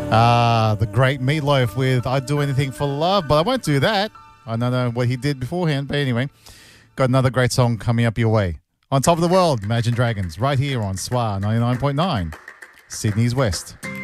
The great Meatloaf with I'd Do Anything for Love, but I won't do that. I don't know what he did beforehand, but anyway, got another great song coming up your way. On Top of the World, Imagine Dragons, right here on SWA 99.9, Sydney's West.